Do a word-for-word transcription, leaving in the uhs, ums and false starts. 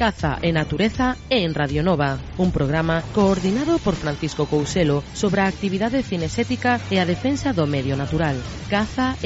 Caza e Natureza en Radio Nova, un programa coordinado por Francisco Couselo sobre a actividade cinesética e a defensa do medio natural. Caza